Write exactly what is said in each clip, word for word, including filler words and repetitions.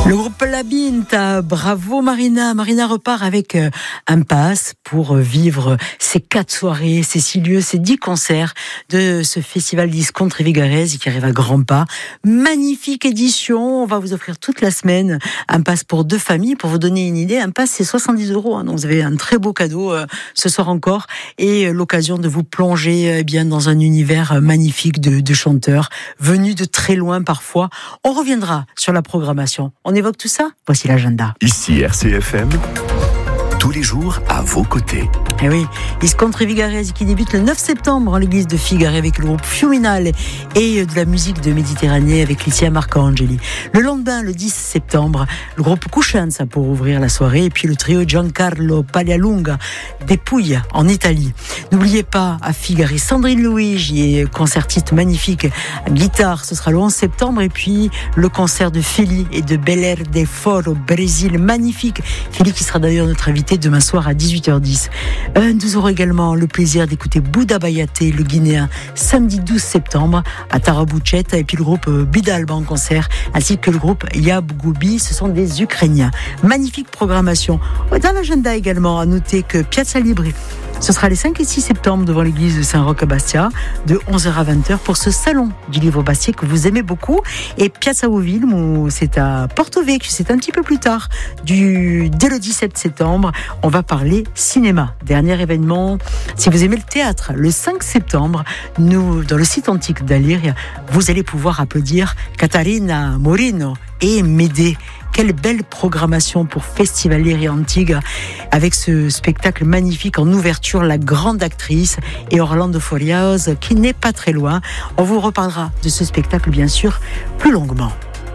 Le groupe Labinta, bravo Marina. Marina repart avec un pass pour vivre ces quatre soirées, ces six lieux, ces dix concerts de ce festival Discount Trivigarese qui arrive à grands pas. Magnifique édition, on va vous offrir toute la semaine un pass pour deux familles. Pour vous donner une idée, un pass c'est soixante-dix euros, hein, donc vous avez un très beau cadeau euh, ce soir encore et l'occasion de vous plonger eh bien dans un univers magnifique de, de chanteurs venus de très loin parfois. On reviendra sur la programmation. On évoque tout ça. Voici l'agenda. Ici R C F M, tous les jours à vos côtés. Eh oui, Discount Trivigarese qui débute le neuf septembre en l'église de Figaré avec le groupe Fiuminale et de la musique de Méditerranée avec Licia Marcangeli. Le lendemain, le dix septembre, le groupe Cuscianza pour ouvrir la soirée et puis le trio Giancarlo Paglialunga des Pouilles en Italie. N'oubliez pas à Figaré Sandrine Luigi, concertiste magnifique à guitare, ce sera le onze septembre et puis le concert de Feli et de Bel Air de Foro au Brésil, magnifique. Feli qui sera d'ailleurs notre invité demain soir à dix-huit heures dix. Euh, nous aurons également le plaisir d'écouter Bouddha Bayaté, le Guinéen, samedi douze septembre à Tarabucheta et puis le groupe Bidalba en concert ainsi que le groupe Yabgoubi, ce sont des Ukrainiens. Magnifique programmation. Dans l'agenda également, à noter que Piazza Libri, ce sera les cinq et six septembre devant l'église de Saint-Roch à Bastia, de onze heures à vingt heures pour ce salon du livre Bastia que vous aimez beaucoup. Et Piazza Oville, c'est à Porto Vecchio, c'est un petit peu plus tard, du, dès le dix-sept septembre, on va parler cinéma. Dernier événement, si vous aimez le théâtre, le cinq septembre, nous, dans le site antique d'Aliria, vous allez pouvoir applaudir Catarina Morino et Médée. Quelle belle programmation pour Festivalieri Antigua avec ce spectacle magnifique en ouverture, La Grande Actrice et Orlando Furios qui n'est pas très loin. On vous reparlera de ce spectacle bien sûr plus longuement.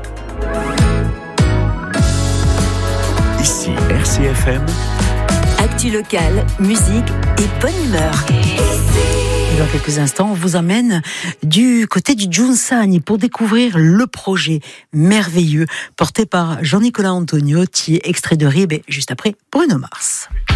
Ici R C F M. Actu locale, musique et bonne humeur. Dans quelques instants, on vous amène du côté du Giunsani pour découvrir le projet merveilleux porté par Jean-Nicolas Antoniotti, extrait de Ribe, juste après Bruno Mars.